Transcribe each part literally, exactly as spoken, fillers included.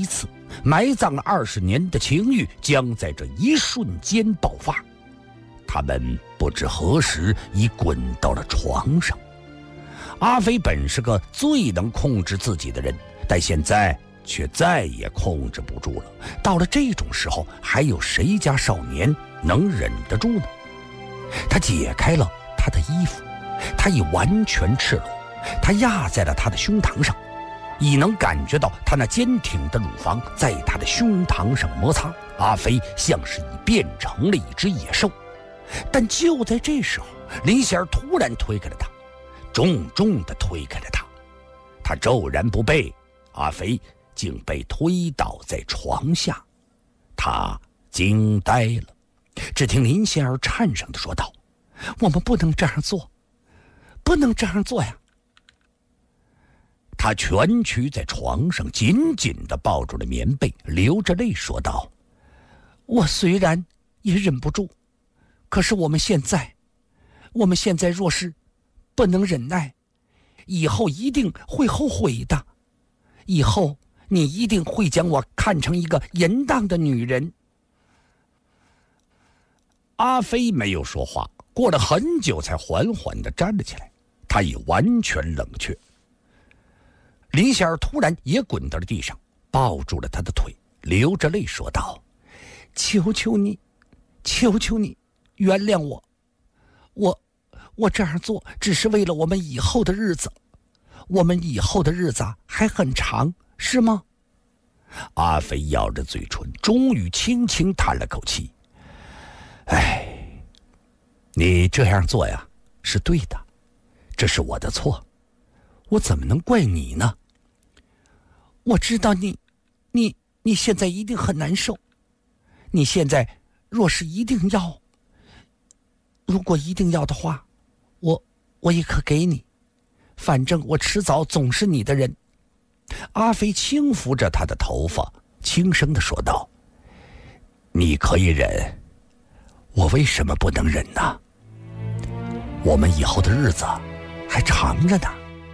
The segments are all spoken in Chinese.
一次，埋葬了二十年的情欲将在这一瞬间爆发。他们不知何时已滚到了床上。阿飞本是个最能控制自己的人，但现在却再也控制不住了。到了这种时候，还有谁家少年能忍得住呢？他解开了他的衣服，他已完全赤裸，他压在了他的胸膛上，已能感觉到他那坚挺的乳房在他的胸膛上摩擦。阿飞像是已变成了一只野兽。但就在这时候，林仙儿突然推开了他，重重地推开了他。他骤然不备，阿飞竟被推倒在床下。他惊呆了，只听林仙儿颤声地说道：“我们不能这样做，不能这样做呀！”他蜷曲在床上，紧紧地抱住了棉被，流着泪说道：“我虽然也忍不住，可是我们现在，我们现在若是不能忍耐，以后一定会后悔的。以后你一定会将我看成一个淫荡的女人。”阿飞没有说话，过了很久才缓缓地站了起来，他已完全冷却。林仙儿突然也滚到了地上，抱住了他的腿，流着泪说道：“求求你，求求你，原谅我，我我这样做只是为了我们以后的日子，我们以后的日子还很长，是吗？”阿飞咬着嘴唇，终于轻轻叹了口气：“哎，你这样做呀，是对的，这是我的错，我怎么能怪你呢？我知道你，你你现在一定很难受，你现在若是一定要，如果一定要的话，我我也可给你，反正我迟早总是你的人。”阿飞轻抚着他的头发，轻声地说道：“你可以忍，我为什么不能忍呢？我们以后的日子还长着呢。”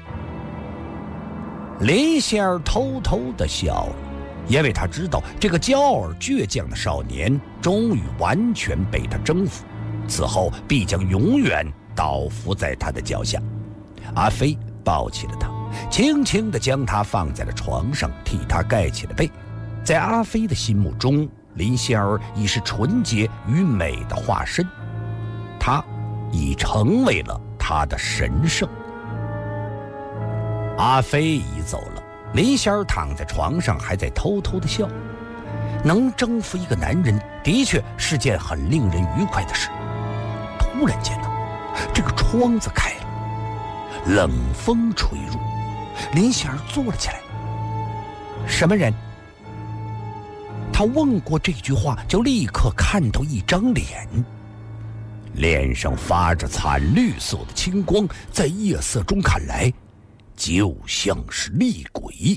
林仙儿偷偷地笑了，因为他知道这个骄傲而倔强的少年终于完全被他征服，此后必将永远倒伏在他的脚下。阿飞抱起了他，轻轻地将他放在了床上，替他盖起了被。在阿飞的心目中，林仙儿已是纯洁与美的化身，他已成为了他的神圣。阿飞已走了，林仙儿躺在床上，还在偷偷地笑。能征服一个男人，的确是件很令人愉快的事。突然间呢，这个窗子开了，冷风吹入，林仙儿坐了起来。什么人？他问过这句话，就立刻看到一张脸，脸上发着惨绿色的青光，在夜色中看来就像是厉鬼。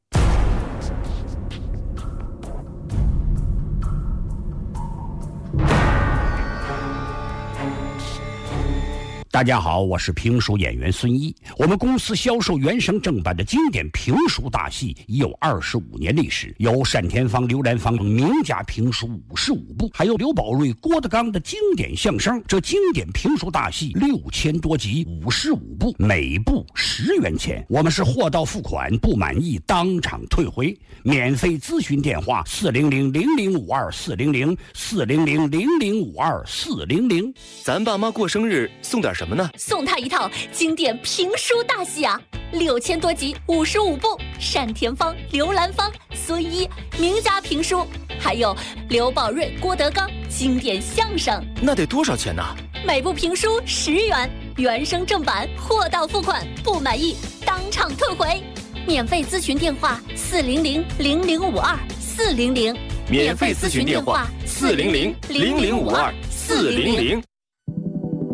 大家好，我是评书演员孙一。我们公司销售原声正版的经典评书大戏已有二十五年历史，有单田芳、刘兰芳等名家评书五十五部，还有刘宝瑞、郭德纲的经典相声。这经典评书大戏六千多集，五十五部，每部十元钱。我们是货到付款，不满意当场退回。免费咨询电话：四零零零零五二四零零四零零零零五二四零零。 咱爸妈过生日送点什么呢？ 送他一套经典评书大戏啊，六千多集，五十五部，单田芳、刘兰芳、孙一名家评书，还有刘宝瑞、郭德纲经典相声。 那得多少钱呢？ 每部评书十元，原声正版，货到付款，不满意当场退回。免费咨询电话：四零零零零五二四零零。 免费咨询电话：四零零零零五二四零零。